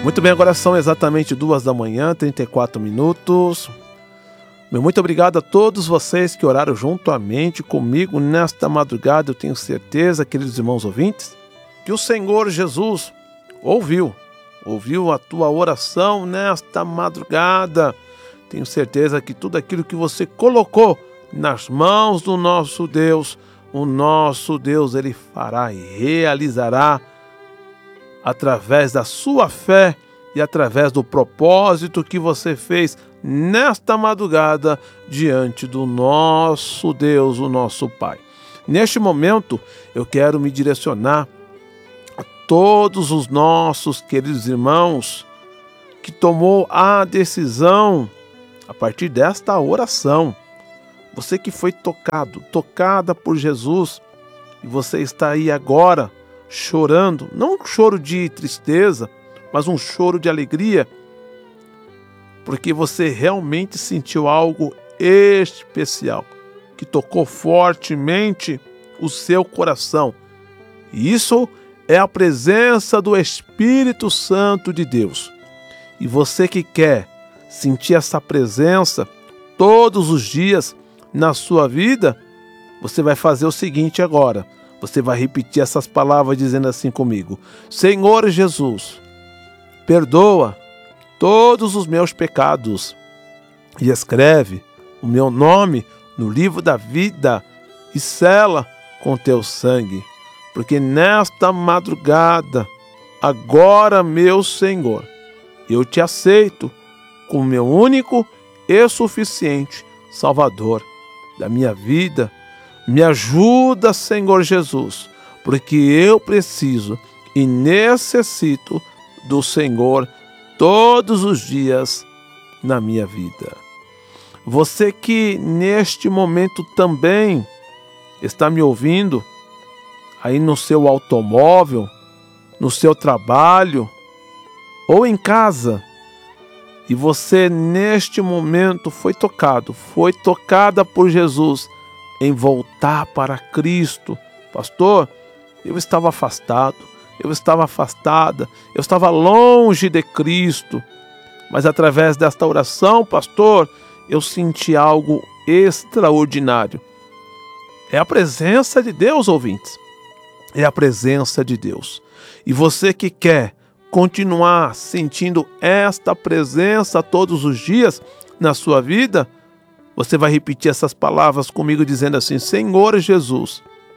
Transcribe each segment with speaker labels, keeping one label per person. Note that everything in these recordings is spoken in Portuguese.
Speaker 1: Muito bem, agora são exatamente 2h, 34 minutos. Muito obrigado a todos vocês que oraram juntamente comigo nesta madrugada. Eu tenho certeza, queridos irmãos ouvintes, que o Senhor Jesus ouviu a tua oração nesta madrugada. Tenho certeza que tudo aquilo que você colocou nas mãos do nosso Deus, o nosso Deus, Ele fará e realizará através da sua fé e através do propósito que você fez nesta madrugada diante do nosso Deus, o nosso Pai. Neste momento, eu quero me direcionar a todos os nossos queridos irmãos que tomou a decisão a partir desta oração. Você que foi tocada por Jesus, e você está aí agora chorando, não um choro de tristeza, mas um choro de alegria, porque você realmente sentiu algo especial, que tocou fortemente o seu coração. E isso é a presença do Espírito Santo de Deus. E você que quer sentir essa presença todos os dias na sua vida, você vai fazer o seguinte agora. Você vai repetir essas palavras dizendo assim comigo: Senhor Jesus, perdoa todos os meus pecados e escreve o meu nome no livro da vida e sela com teu sangue. Porque nesta madrugada, agora, meu Senhor, eu te aceito como meu único e suficiente Salvador da minha vida. Me ajuda, Senhor Jesus, porque eu preciso e necessito do Senhor todos os dias na minha vida. Você que neste momento também está me ouvindo, aí no seu automóvel, no seu trabalho ou em casa, e você neste momento foi tocada por Jesus em voltar para Cristo. Pastor, eu estava afastado, eu estava afastada, eu estava longe de Cristo, mas através desta oração, pastor, eu senti algo extraordinário. É a presença de Deus, ouvintes. É a presença de Deus. E você que quer continuar sentindo esta presença todos os dias na sua vida, você vai repetir essas palavras comigo dizendo assim: Senhor Jesus,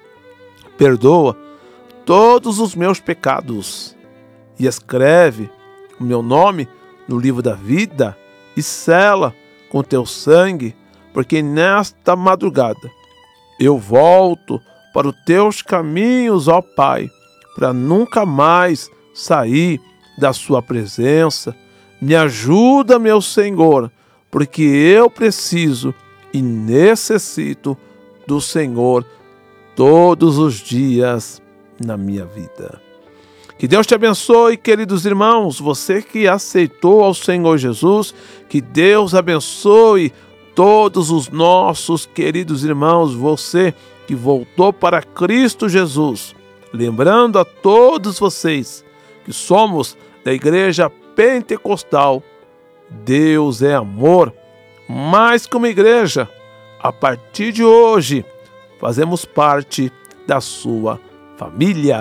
Speaker 1: perdoa todos os meus pecados e escreve o meu nome no livro da vida e sela com teu sangue, porque nesta madrugada eu volto para os teus caminhos, ó Pai, para nunca mais sair da sua presença. Me ajuda, meu Senhor, porque eu preciso e necessito do Senhor todos os dias na minha vida. Que Deus te abençoe, queridos irmãos, você que aceitou ao Senhor Jesus, que Deus abençoe todos os nossos queridos irmãos, você que voltou para Cristo Jesus. Lembrando a todos vocês que somos da Igreja Pentecostal, Deus é amor. Mais que uma igreja, a partir de hoje, fazemos parte da sua família.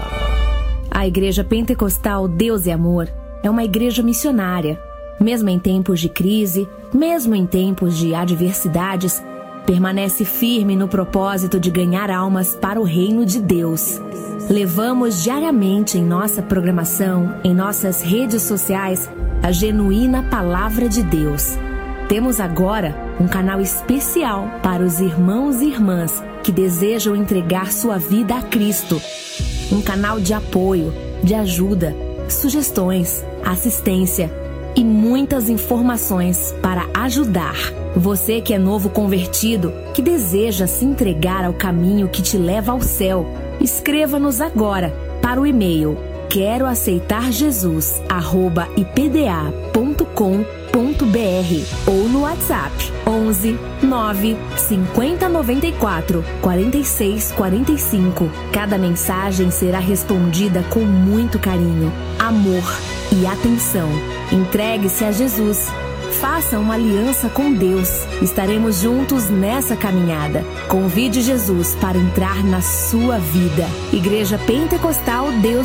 Speaker 2: A Igreja Pentecostal Deus é Amor é uma igreja missionária. Mesmo em tempos de crise, mesmo em tempos de adversidades, permanece firme no propósito de ganhar almas para o reino de Deus. Levamos diariamente em nossa programação, em nossas redes sociais, a genuína Palavra de Deus. Temos agora um canal especial para os irmãos e irmãs que desejam entregar sua vida a Cristo. Um canal de apoio, de ajuda, sugestões, assistência e muitas informações para ajudar. Você que é novo convertido, que deseja se entregar ao caminho que te leva ao céu, escreva-nos agora para o e-mail queroaceitarjesus@ipda.com.br ou no WhatsApp 11 9 50 94 46 45. Cada mensagem será respondida com muito carinho, amor e E atenção, entregue-se a Jesus. Faça uma aliança com Deus. Estaremos juntos nessa caminhada. Convide Jesus para entrar na sua vida. Igreja Pentecostal Deus